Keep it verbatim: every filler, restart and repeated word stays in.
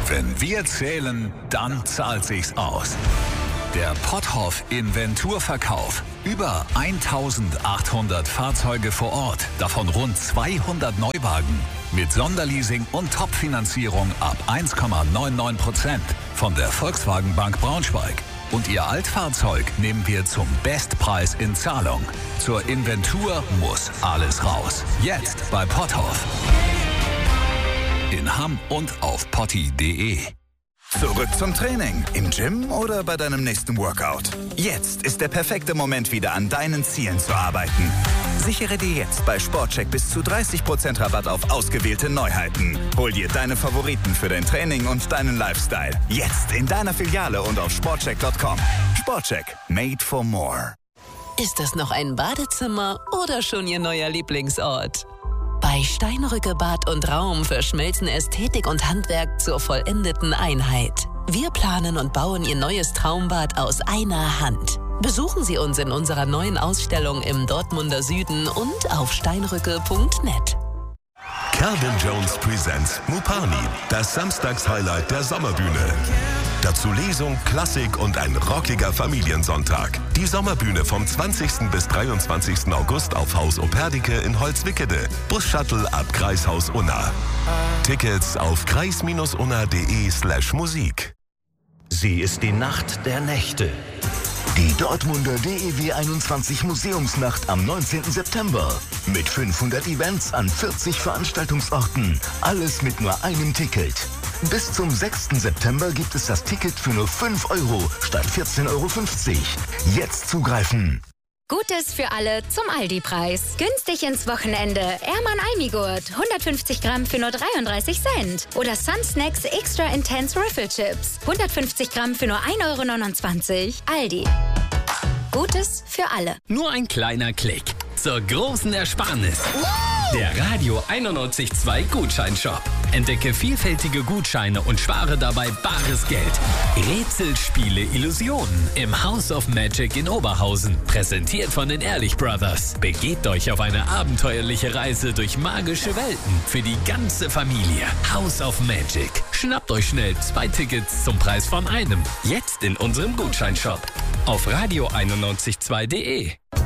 Wenn wir zählen, dann zahlt sich's aus. Der Potthoff Inventurverkauf. Über eintausendachthundert Fahrzeuge vor Ort, davon rund zweihundert Neuwagen. Mit Sonderleasing und Top-Finanzierung ab eins Komma neunundneunzig Prozent von der Volkswagen Bank Braunschweig. Und Ihr Altfahrzeug nehmen wir zum Bestpreis in Zahlung. Zur Inventur muss alles raus. Jetzt bei Potthoff. In Hamm und auf potti punkt de. Zurück zum Training. Im Gym oder bei deinem nächsten Workout. Jetzt ist der perfekte Moment, wieder an deinen Zielen zu arbeiten. Sichere dir jetzt bei Sportcheck bis zu dreißig Prozent Rabatt auf ausgewählte Neuheiten. Hol dir deine Favoriten für dein Training und deinen Lifestyle. Jetzt in deiner Filiale und auf sportcheck punkt com. Sportcheck. Made for more. Ist das noch ein Badezimmer oder schon Ihr neuer Lieblingsort? Bei Steinrücke Bad und Raum verschmelzen Ästhetik und Handwerk zur vollendeten Einheit. Wir planen und bauen Ihr neues Traumbad aus einer Hand. Besuchen Sie uns in unserer neuen Ausstellung im Dortmunder Süden und auf steinrücke punkt net. Calvin Jones presents Mupani, das Samstagshighlight der Sommerbühne. Dazu Lesung, Klassik und ein rockiger Familiensonntag. Die Sommerbühne vom zwanzigsten bis dreiundzwanzigsten August auf Haus Operdike in Holzwickede. Bus-Shuttle ab Kreishaus Unna. Tickets auf kreis-unna.de slash Musik. Sie ist die Nacht der Nächte. Die Dortmunder D E W einundzwanzig Museumsnacht am neunzehnten September. Mit fünfhundert Events an vierzig Veranstaltungsorten. Alles mit nur einem Ticket. Bis zum sechsten September gibt es das Ticket für nur fünf Euro statt vierzehn Euro fünfzig. Jetzt zugreifen. Gutes für alle zum Aldi-Preis. Günstig ins Wochenende. Erman Almigurt. hundertfünfzig Gramm für nur dreiunddreißig Cent. Oder Sun Snacks Extra Intense Riffle Chips. hundertfünfzig Gramm für nur ein Euro neunundzwanzig. Aldi. Gutes für alle. Nur ein kleiner Klick zur großen Ersparnis. Der Radio einundneunzig Komma zwei Gutscheinshop. Entdecke vielfältige Gutscheine und spare dabei bares Geld. Rätselspiele Illusionen im House of Magic in Oberhausen. Präsentiert von den Ehrlich Brothers. Begebt euch auf eine abenteuerliche Reise durch magische Welten für die ganze Familie. House of Magic. Schnappt euch schnell zwei Tickets zum Preis von einem. Jetzt in unserem Gutscheinshop. Auf radio einundneunzig Komma zwei punkt de.